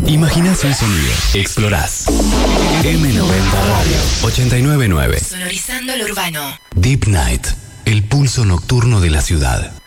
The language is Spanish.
Imaginás un sonido. Explorás. M90 Radio 899. Sonorizando lo urbano. Deep Night. El pulso nocturno de la ciudad.